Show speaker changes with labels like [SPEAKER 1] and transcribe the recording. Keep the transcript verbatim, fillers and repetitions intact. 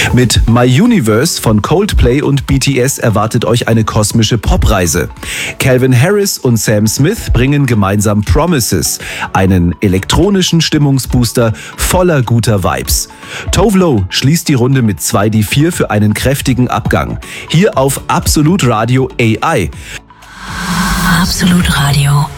[SPEAKER 1] Mit My Universe von Coldplay und B T S erwartet euch eine kosmische Popreise. Calvin Harris und Sam Smith bringen gemeinsam Promises, einen elektronischen Stimmungsbooster voller guter Vibes. Tove Lo schließt die Runde mit zwei D vier für einen kräftigen Abgang. Hier auf Absolut Radio A I.
[SPEAKER 2] Absolut Radio.